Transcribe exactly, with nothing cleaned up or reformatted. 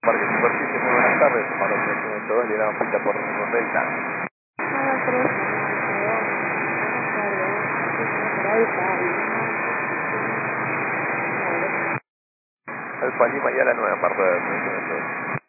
Parque Superficie, muy buenas tardes. Para los trescientos dos, le damos cita por ningún Delta. Hola, tres. Alfa Lima y a la nueva parte de